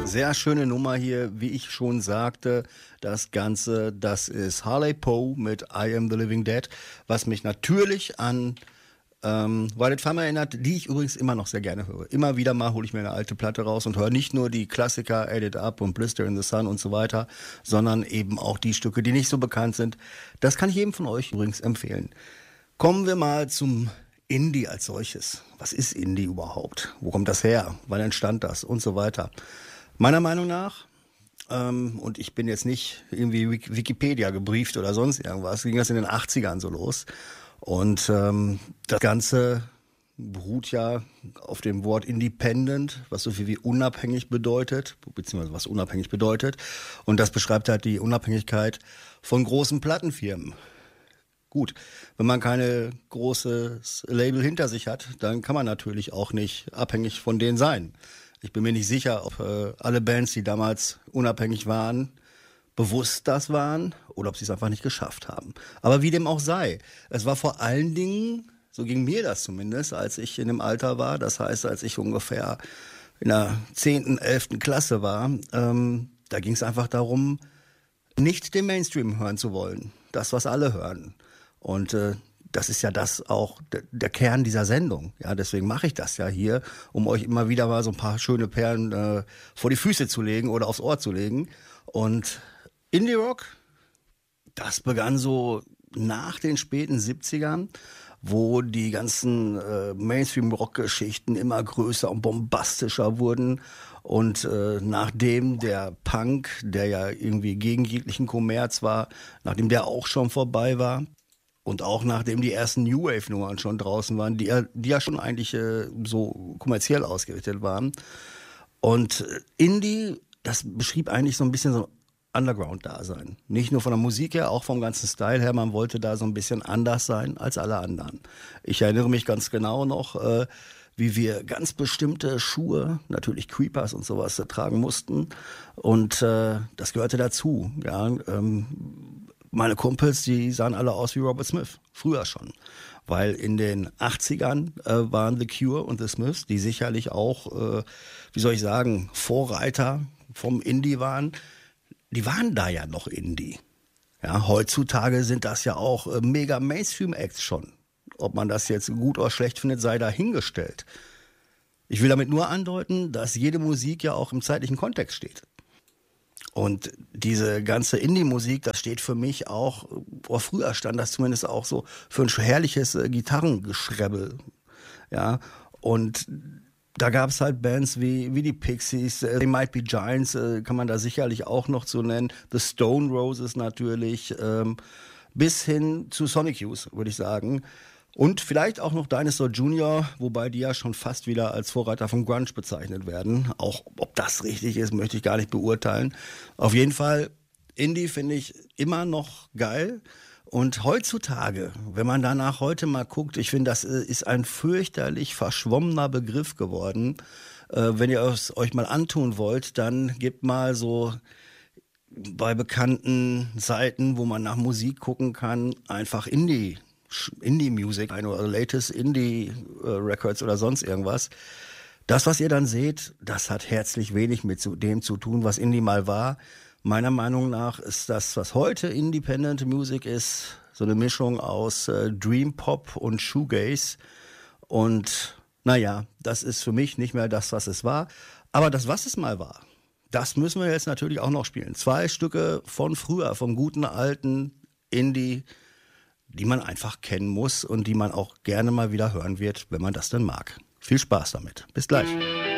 Sehr schöne Nummer hier, wie ich schon sagte. Das Ganze, das ist Harley Poe mit I Am the Living Dead, was mich natürlich an Violet Farmer erinnert, die ich übrigens immer noch sehr gerne höre. Immer wieder mal hole ich mir eine alte Platte raus und höre nicht nur die Klassiker Ate It Up und Blister in the Sun und so weiter, sondern eben auch die Stücke, die nicht so bekannt sind. Das kann ich jedem von euch übrigens empfehlen. Kommen wir mal zum Indie als solches. Was ist Indie überhaupt? Wo kommt das her? Wann entstand das? Und so weiter. Meiner Meinung nach, und ich bin jetzt nicht irgendwie Wikipedia gebrieft oder sonst irgendwas, ging das in den 80ern so los. Und das Ganze beruht ja auf dem Wort Independent, was so viel wie unabhängig bedeutet, beziehungsweise was unabhängig bedeutet. Und das beschreibt halt die Unabhängigkeit von großen Plattenfirmen. Gut, wenn man keine großes Label hinter sich hat, dann kann man natürlich auch nicht abhängig von denen sein. Ich bin mir nicht sicher, ob alle Bands, die damals unabhängig waren, bewusst das waren oder ob sie es einfach nicht geschafft haben. Aber wie dem auch sei, es war vor allen Dingen, so ging mir das zumindest, als ich in dem Alter war, das heißt, als ich ungefähr in der 10., 11. Klasse war, da ging es einfach darum, nicht den Mainstream hören zu wollen, das, was alle hören. Und das ist ja das auch der Kern dieser Sendung. Ja, deswegen mache ich das ja hier, um euch immer wieder mal so ein paar schöne Perlen vor die Füße zu legen oder aufs Ohr zu legen. Und Indie Rock, das begann so nach den späten 70ern, wo die ganzen Mainstream-Rock-Geschichten immer größer und bombastischer wurden. Und nachdem der Punk, der ja irgendwie gegen jeglichen Kommerz war, nachdem der auch schon vorbei war, und auch nachdem die ersten New Wave-Nummern schon draußen waren, die ja schon eigentlich so kommerziell ausgerichtet waren. Und Indie, das beschrieb eigentlich so ein bisschen so Underground-Dasein. Nicht nur von der Musik her, auch vom ganzen Style her. Man wollte da so ein bisschen anders sein als alle anderen. Ich erinnere mich ganz genau noch, wie wir ganz bestimmte Schuhe, natürlich Creepers und sowas, tragen mussten. Und das gehörte dazu. Ja, meine Kumpels, die sahen alle aus wie Robert Smith, früher schon. Weil in den 80ern waren The Cure und The Smiths, die sicherlich auch, wie soll ich sagen, Vorreiter vom Indie waren. Die waren da ja noch Indie. Ja, heutzutage sind das ja auch mega Mainstream-Acts schon. Ob man das jetzt gut oder schlecht findet, sei dahingestellt. Ich will damit nur andeuten, dass jede Musik ja auch im zeitlichen Kontext steht. Und diese ganze Indie-Musik, das steht für mich auch, oder früher stand das zumindest auch so, für ein herrliches Gitarrengeschrebbel. Ja, und da gab es halt Bands wie die Pixies, They Might Be Giants, kann man da sicherlich auch noch so nennen, The Stone Roses natürlich, bis hin zu Sonic Youth, würde ich sagen. Und vielleicht auch noch Dinosaur Jr., wobei die ja schon fast wieder als Vorreiter von Grunge bezeichnet werden. Auch ob das richtig ist, möchte ich gar nicht beurteilen. Auf jeden Fall, Indie finde ich immer noch geil. Und heutzutage, wenn man danach heute mal guckt, ich finde, das ist ein fürchterlich verschwommener Begriff geworden. Wenn ihr es euch mal antun wollt, dann gebt mal so bei bekannten Seiten, wo man nach Musik gucken kann, einfach Indie-Music, oder latest Indie-Records oder sonst irgendwas. Das, was ihr dann seht, das hat herzlich wenig mit dem zu tun, was Indie mal war. Meiner Meinung nach ist das, was heute Independent Music ist, so eine Mischung aus Dream Pop und Shoegaze. Und naja, das ist für mich nicht mehr das, was es war. Aber das, was es mal war, das müssen wir jetzt natürlich auch noch spielen. 2 Stücke von früher, vom guten alten Indie, die man einfach kennen muss und die man auch gerne mal wieder hören wird, wenn man das denn mag. Viel Spaß damit. Bis gleich.